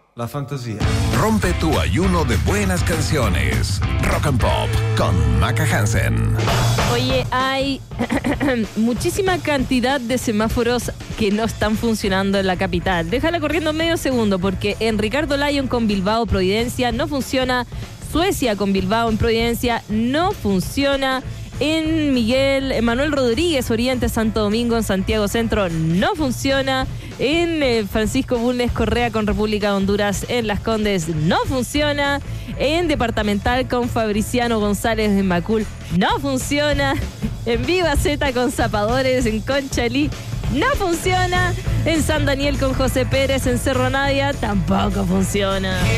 la fantasía. Rompe tu ayuno de buenas canciones. Rock and Pop con Maca Hansen. Oye, hay muchísima cantidad de semáforos que no están funcionando en la capital. Déjala corriendo medio segundo, porque en Ricardo Lyon con Bilbao, Providencia, no funciona. Suecia con Bilbao en Providencia no funciona. En Miguel Manuel Rodríguez, Oriente, Santo Domingo, en Santiago Centro, no funciona. En Francisco Bulnes Correa con República de Honduras, en Las Condes, no funciona. En Departamental con Fabriciano González en Macul, no funciona. En Viva Z con Zapadores en Conchalí, no funciona. En San Daniel con José Pérez en Cerro Navia, tampoco funciona.